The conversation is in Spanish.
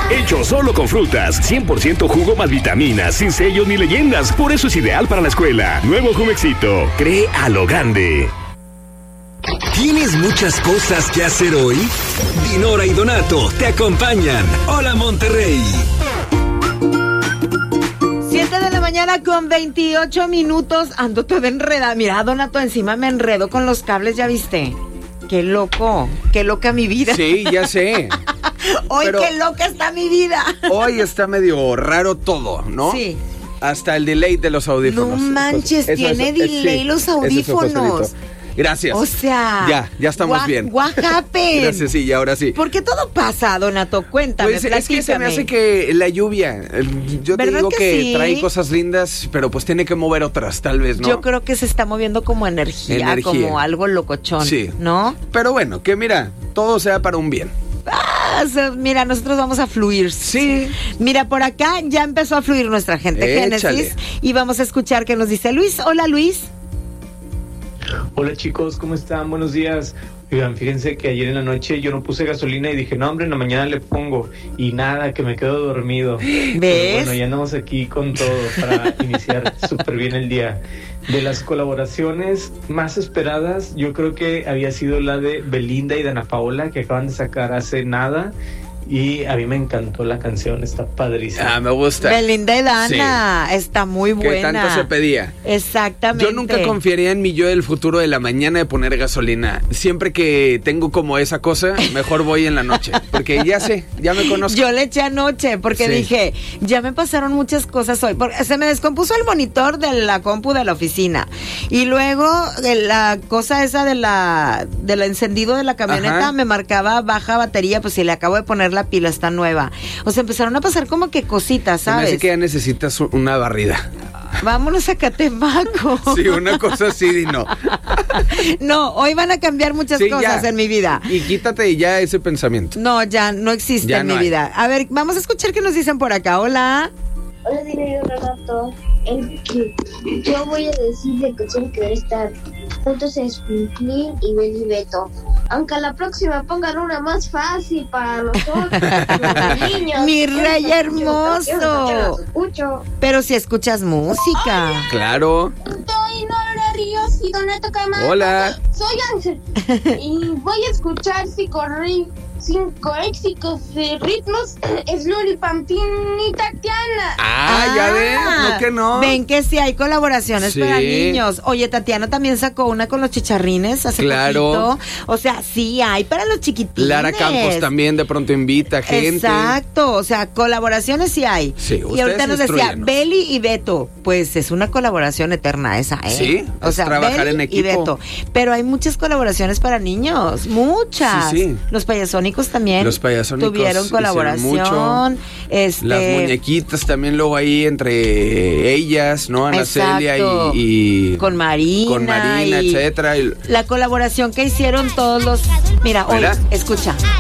Hecho solo con frutas, 100% jugo más vitaminas, sin sellos ni leyendas. Por eso es ideal para la escuela. Nuevo Jumexito. Cree a lo grande. ¿Tienes muchas cosas que hacer hoy? Dinora y Donato te acompañan. Hola, Monterrey. 7 de la mañana con 28 minutos. Ando toda enredada. Mira, Donato, encima me enredo con los cables, ¿ya viste? Qué loco, qué loca mi vida. Sí, ya sé. Hoy Pero qué loca está mi vida. hoy está medio raro todo, ¿no? Sí. Hasta el delay de los audífonos. No manches, tiene delay los audífonos. Gracias. O sea, Ya estamos bien. What happened? Gracias, sí, ahora sí. ¿Por qué todo pasa, Donato? Cuéntame, Pues es que se me platícame. hace que la lluvia, yo te ¿Verdad digo que que sí? trae cosas lindas, pero pues tiene que mover otras, tal vez, ¿no? Yo creo que se está moviendo como energía. Como algo locochón, Sí. ¿no? Pero bueno, que mira, todo sea para un bien. O sea, mira, nosotros vamos a fluir. Sí. Mira, por acá ya empezó a fluir nuestra gente, Échale. Génesis, y vamos a escuchar qué nos dice Luis. Hola, Luis. Hola chicos, ¿cómo están? Buenos días. Oigan, fíjense que ayer en la noche yo no puse gasolina y dije, no hombre, en la mañana le pongo. Y nada, que me quedo dormido. ¿Ves? Pero bueno, ya andamos aquí con todo para iniciar súper bien el día. De las colaboraciones más esperadas, yo creo que había sido la de Belinda y Dana Paola, que acaban de sacar hace nada. Y a mí me encantó la canción, está padrísima. Me gusta. Belinda y Dana, está muy buena. Que tanto se pedía. Exactamente. Yo nunca confiaría en mi yo del futuro de la mañana de poner gasolina. Siempre que tengo como esa cosa, mejor voy en la noche. Porque ya sé, ya me conozco. Yo le eché anoche porque Sí. dije, ya me pasaron muchas cosas hoy. Porque se me descompuso el monitor de la compu de la oficina. Y luego la cosa esa de la encendido de la camioneta Ajá. me marcaba baja batería, pues si le acabo de poner la pila, está nueva. O sea, empezaron a pasar como que cositas, Se me ¿sabes? hace que ya necesitas una barrida. Vámonos a Catemaco. Sí, una cosa así, Dino. No, hoy van a cambiar muchas Sí, cosas ya. en mi vida. Y quítate ya ese pensamiento. No, ya no existe Ya en no mi hay. vida. A ver, vamos a escuchar qué nos dicen por acá. Hola. Hola, dile un rato. Yo voy a decir de canción que debe estar juntos es Pinklin y Beli Beto. Aunque a la próxima pongan una más fácil para nosotros, los niños. Mi rey hermoso. Escucho. Pero si escuchas música. Claro. Soy Nora Ríos y Donato Camargo. Hola. Soy Ángel. Y voy a escuchar cinco éxitos de ritmos. Es Luli Pampín y Tatiana. Ya ven, no que no. Ven que sí hay colaboraciones Sí. para niños. Oye, Tatiana también sacó una con los chicharrines hace Claro. poquito. O sea, sí hay para los chiquitines. Lara Campos también de pronto invita gente. Exacto, o sea, colaboraciones sí hay. Sí, y ustedes ahorita nos decía instrúyanos. Beli y Beto, pues es una colaboración eterna esa, ¿eh? Sí, o es sea, trabajar Beli en equipo. y Beto. Pero hay muchas colaboraciones para niños, muchas. Sí, sí. Los Payasónicos también Los Payasónicos tuvieron hicieron colaboración. mucho. Las muñequitas también luego ahí entre ellas, ¿no? Ana Celia Exacto. y Con Marina. Marina, y etcétera. La colaboración que hicieron todos los... Mira, hoy, Hola. escucha.